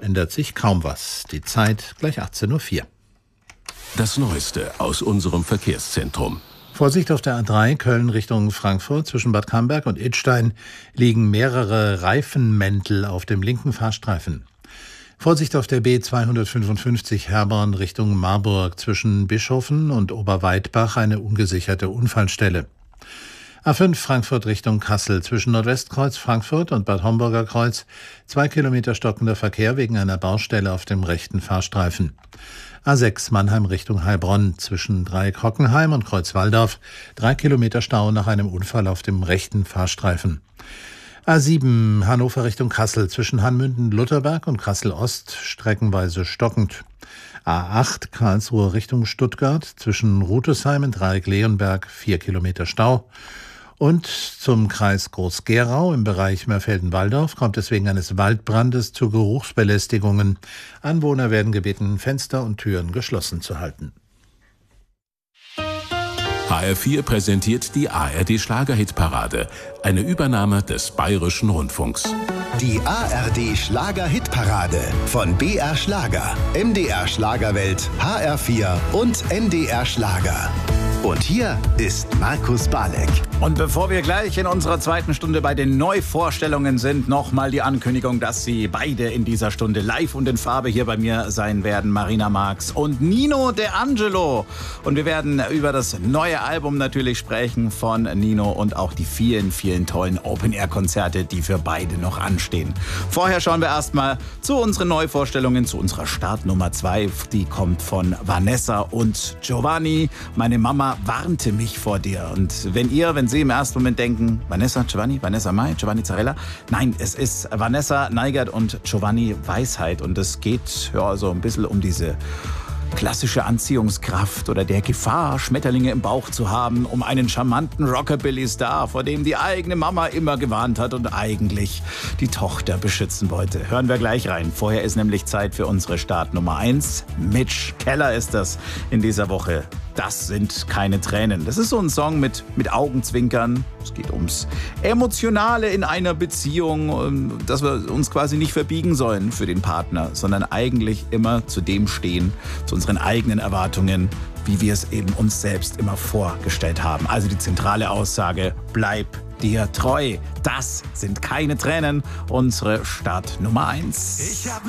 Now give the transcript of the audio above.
ändert sich kaum was. Die Zeit gleich 18:04 Uhr. Das Neueste aus unserem Verkehrszentrum. Vorsicht auf der A3 Köln Richtung Frankfurt. Zwischen Bad Camberg und Idstein liegen mehrere Reifenmäntel auf dem linken Fahrstreifen. Vorsicht auf der B255 Herborn Richtung Marburg. Zwischen Bischoften und Oberweidbach eine ungesicherte Unfallstelle. A5 Frankfurt Richtung Kassel. Zwischen Nordwestkreuz Frankfurt und Bad Homburger Kreuz 2 Kilometer stockender Verkehr wegen einer Baustelle auf dem rechten Fahrstreifen. A6 Mannheim Richtung Heilbronn. Zwischen Dreieck-Hockenheim und Kreuzwaldorf 3 Kilometer Stau nach einem Unfall auf dem rechten Fahrstreifen. A7 Hannover Richtung Kassel. Zwischen Hanmünden-Lutherberg und Kassel-Ost streckenweise stockend. A8 Karlsruhe Richtung Stuttgart. Zwischen Rutesheim und Dreieck-Leonberg 4 Kilometer Stau. Und zum Kreis Groß-Gerau im Bereich Mörfelden-Walldorf kommt es wegen eines Waldbrandes zu Geruchsbelästigungen. Anwohner werden gebeten, Fenster und Türen geschlossen zu halten. HR4 präsentiert die ARD-Schlager-Hitparade, eine Übernahme des Bayerischen Rundfunks. Die ARD-Schlager-Hitparade von BR Schlager, MDR Schlagerwelt, HR4 und NDR Schlager. Und hier ist Markus Balek. Und bevor wir gleich in unserer zweiten Stunde bei den Neuvorstellungen sind, nochmal die Ankündigung, dass sie beide in dieser Stunde live und in Farbe hier bei mir sein werden. Marina Marx und Nino De Angelo. Und wir werden über das neue Album natürlich sprechen von Nino und auch die vielen, vielen tollen Open-Air-Konzerte, die für beide noch anstehen. Vorher schauen wir erstmal zu unseren Neuvorstellungen, zu unserer Startnummer 2. Die kommt von Vanessa und Giovanni. Meine Mama warnte mich vor dir. Und wenn Sie im ersten Moment denken, Vanessa, Giovanni, Vanessa Mai, Giovanni Zarella, nein, es ist Vanessa Neigert und Giovanni Weisheit. Und es geht ja so ein bisschen um diese klassische Anziehungskraft oder der Gefahr, Schmetterlinge im Bauch zu haben, um einen charmanten Rockabilly-Star, vor dem die eigene Mama immer gewarnt hat und eigentlich die Tochter beschützen wollte. Hören wir gleich rein. Vorher ist nämlich Zeit für unsere Startnummer 1. Mitch Keller ist das in dieser Woche. Das sind keine Tränen. Das ist so ein Song mit Augenzwinkern. Es geht ums Emotionale in einer Beziehung, dass wir uns quasi nicht verbiegen sollen für den Partner, sondern eigentlich immer zu dem stehen, zu unseren eigenen Erwartungen, wie wir es eben uns selbst immer vorgestellt haben. Also die zentrale Aussage, bleib dir treu. Das sind keine Tränen. Unsere Startnummer 1.